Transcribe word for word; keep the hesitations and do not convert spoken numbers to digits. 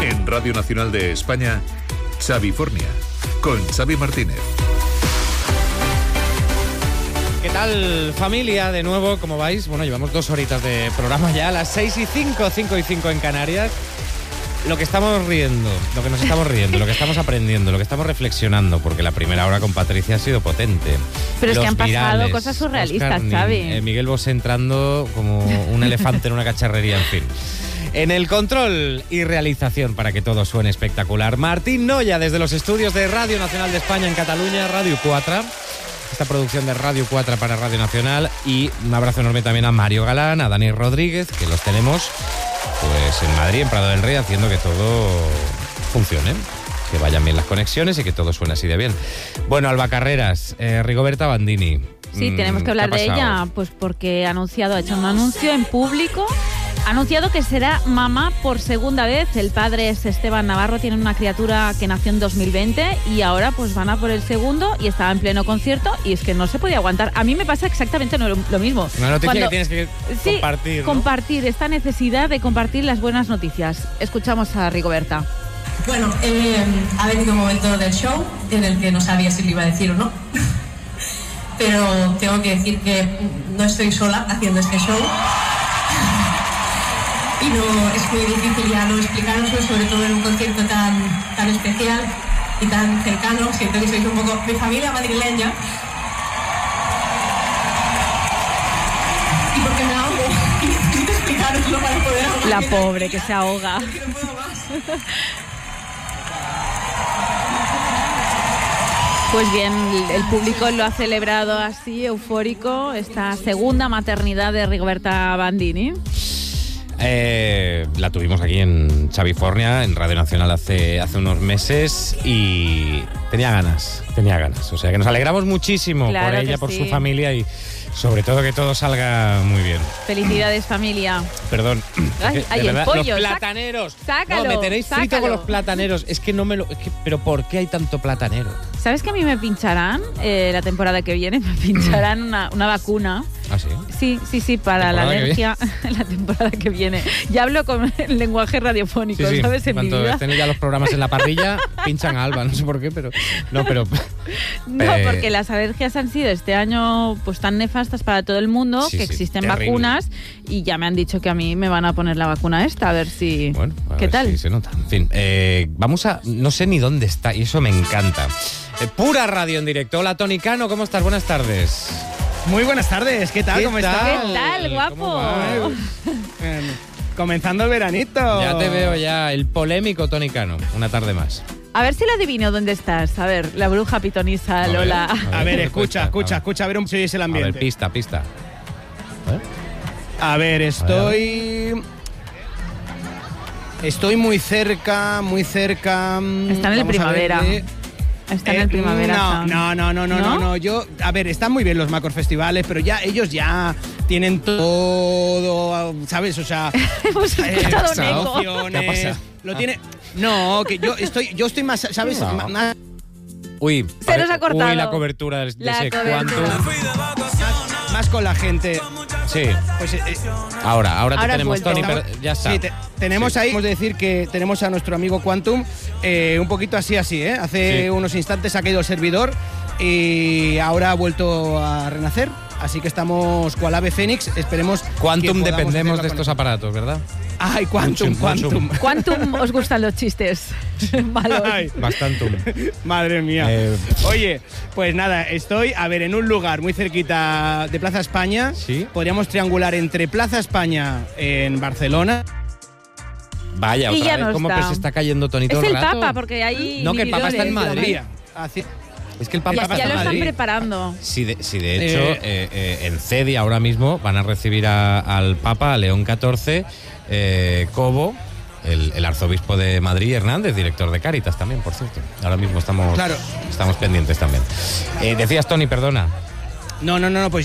En Radio Nacional de España, Xavifornia, con Xavi Martínez. ¿Qué tal, familia? De nuevo, ¿cómo vais? Bueno, llevamos dos horitas de programa ya, a las seis y cinco, cinco y cinco en Canarias. Lo que estamos riendo, lo que nos estamos riendo, lo que estamos aprendiendo, lo que estamos reflexionando, porque la primera hora con Patricia ha sido potente. Pero es Los que han pasado virales, cosas surrealistas, Oscar Nin, Xavi. eh, Miguel Bosé entrando como un elefante en una cacharrería, en fin. En el control y realización, para que todo suene espectacular, Martín Noya, desde los estudios de Radio Nacional de España en Cataluña, Radio cuatro. Esta producción de Radio cuatro para Radio Nacional. Y un abrazo enorme también a Mario Galán, a Dani Rodríguez, que los tenemos pues en Madrid, en Prado del Rey, haciendo que todo funcione, que vayan bien las conexiones y que todo suene así de bien. Bueno, Alba Carreras, eh, Rigoberta Bandini. Sí, tenemos que hablar de ella, pues porque ha anunciado, ha hecho un anuncio en público. Ha anunciado que será mamá por segunda vez. El padre es Esteban Navarro, tiene una criatura que nació en dos mil veinte y ahora pues van a por el segundo y estaba en pleno concierto y es que no se podía aguantar. A mí me pasa exactamente lo, lo mismo. Una noticia Cuando, que tienes que sí, compartir, ¿no? compartir, esta necesidad de compartir las buenas noticias. Escuchamos a Rigoberta. Bueno, eh, ha venido un momento del show en el que no sabía si lo iba a decir o no. Pero tengo que decir que no estoy sola haciendo este show. Y no es muy difícil ya no explicároslo, sobre todo en un concierto tan, tan especial y tan cercano. Siento que sois un poco mi familia madrileña. Y porque me ahogo y necesito explicároslo para poder ahogar. La pobre que se ahoga. Porque no puedo más. Pues bien, el público lo ha celebrado así, eufórico, esta segunda maternidad de Rigoberta Bandini. Eh, la tuvimos aquí en Xavifornia, en Radio Nacional hace, hace unos meses y tenía ganas, tenía ganas. O sea que nos alegramos muchísimo Claro por que ella, por sí. su familia y sobre todo que todo salga muy bien. Felicidades, familia. Perdón. Ay, de ay, el verdad, pollo, los sac- plataneros. sácalo, No, me tenéis frito sácalo. con los plataneros. Es que no me lo... es que- pero ¿por qué hay tanto platanero? ¿Sabes que a mí me pincharán eh, la temporada que viene? Me pincharán una, una vacuna. ¿Ah, sí? Sí, sí, sí, para la ¿Temporada que alergia la temporada que viene. Ya hablo con el lenguaje radiofónico, Sí, sí. ¿sabes? En mi Cuando vida. estén ya los programas en la parrilla, pinchan a Alba. No sé por qué, pero... No, pero... No, Eh, porque las alergias han sido este año pues tan nefastas para todo el mundo, Sí, que sí, existen terrible. vacunas y ya me han dicho que a mí me van a poner la vacuna esta, a ver si... Bueno, a ¿Qué ver tal? si se nota. En fin, eh, vamos a... No sé ni dónde está y eso me encanta. Eh, pura radio en directo. Hola, Tony Cano, ¿cómo estás? Buenas tardes. Muy buenas tardes, ¿qué tal? ¿Qué ¿Cómo tal? estás? ¿Qué tal, guapo? ¿Cómo va? Eh, comenzando el veranito. Ya te veo ya, el polémico Tony Cano. Una tarde más. A ver si lo adivino dónde estás. A ver, la bruja pitonisa A ver, Lola. A ver, ¿qué escucha, cuesta? escucha, A ver. escucha, a ver si oyes el A ambiente. ver, pista, pista. A ver, estoy... Estoy muy cerca, muy cerca... mm, Está en el vamos a ver primavera. de- Está en Eh, el primavera. No, Sound. no, no, no, no, ¿No? no, no. Yo, a ver, están muy bien los Macor Festivales, pero ya ellos ya tienen todo, ¿sabes? O sea, Hemos eh, escuchado un pasado? eco. ¿Qué ha opciones, pasado? lo tiene. No, que yo estoy, yo estoy más, ¿sabes? No. Ma- Más, Uy, Se nos ha cortado. Uy, la cobertura de, de La ese cobertura. Quantum. más con la gente. Sí, Pues eh, eh, ahora, ahora te Ahora has tenemos, vuelto. Tony, pero ya está. sí, te- tenemos Sí. ahí, hemos de decir que tenemos a nuestro amigo Quantum eh, un poquito así, así, ¿eh? Hace Sí. unos instantes ha caído el servidor y ahora ha vuelto a renacer. Así que estamos cual ave fénix, esperemos. Quantum que podamos dependemos hacer de la estos conexión. aparatos, ¿verdad? Ay, Quantum, Mucho, mucho. Quantum. ¿Cuántum os gustan los chistes malos? Ay, Bastantum. madre mía. Eh, Oye, pues nada, estoy, a ver, en un lugar muy cerquita de Plaza España. Sí. Podríamos triangular entre Plaza España en Barcelona. Vaya, Y otra ya vez, no ¿cómo está. que se está cayendo Tony todo Es el rato? Papa, porque hay No, que el Papa está en inhibidores. Madrid. Así- Es que el Ya, Papa ya está lo en están Madrid. preparando. Si de, si de hecho, Eh. eh, eh, en CEDI ahora mismo van a recibir a- al Papa, a León catorce, eh, Cobo, el, el arzobispo de Madrid, Hernández, director de Cáritas también, por cierto. Ahora mismo estamos, Claro. estamos pendientes también. Eh, decías, Tony, perdona. No, no, no, no, pues